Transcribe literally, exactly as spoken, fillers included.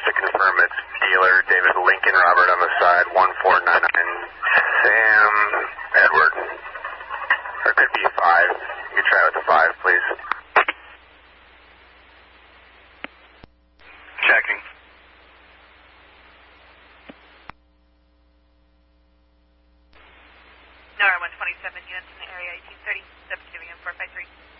just to confirm it's dealer David Lincoln Robert on the side, one four nine nine Sam Edward. Or it could be five. You can try with the five, please. Checking. N O R one twenty-seven units in the area, eighteen thirty, seven two A M four five three.